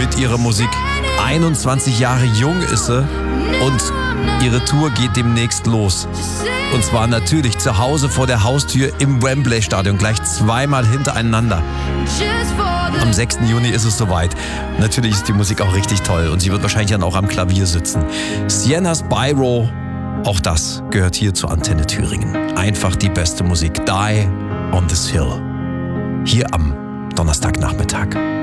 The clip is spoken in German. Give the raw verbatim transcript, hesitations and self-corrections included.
mit ihrer Musik. einundzwanzig Jahre jung ist sie und ihre Tour geht demnächst los. Und zwar natürlich zu Hause vor der Haustür im Wembley-Stadion, gleich zweimal hintereinander. Am sechsten Juni ist es soweit. Natürlich ist die Musik auch richtig toll und sie wird wahrscheinlich dann auch am Klavier sitzen. Sienna Spyro, auch das gehört hier zur Antenne Thüringen. Einfach die beste Musik. Die on this Hill. Hier am Donnerstagnachmittag.